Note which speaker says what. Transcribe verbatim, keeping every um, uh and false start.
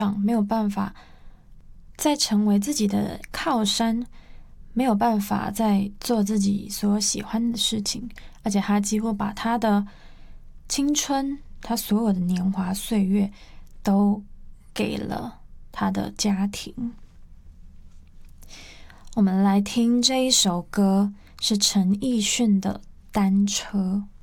Speaker 1: 没有办法再成为自己的靠山，没有办法再做自己所喜欢的事情，而且他几乎把他的青春，他所有的年华岁月都给了他的家庭。我们来听这一首歌，是陈奕迅的《单车》。